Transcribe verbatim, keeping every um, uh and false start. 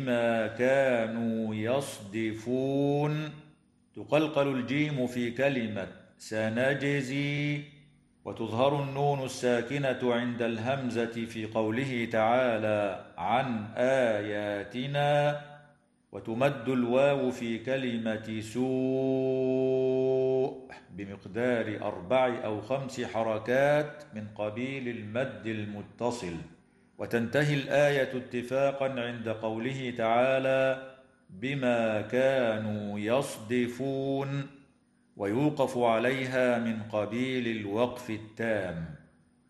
ما كانوا يصدفون. تقلقل الجيم في كلمة سنجزي، وتظهر النون الساكنة عند الهمزة في قوله تعالى عن آياتنا، وتمد الواو في كلمة سوء بمقدار أربع أو خمس حركات من قبيل المد المتصل. وتنتهي الآية اتفاقا عند قوله تعالى بما كانوا يصدفون، ويوقف عليها من قبيل الوقف التام.